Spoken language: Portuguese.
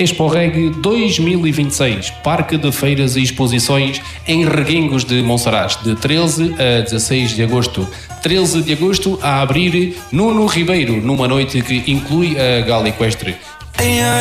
Expo Reg 2026, Parque de Feiras e Exposições em Reguengos de Monsaraz, de 13 a 16 de agosto. 13 de agosto a abrir Nuno Ribeiro, numa noite que inclui a gala equestre.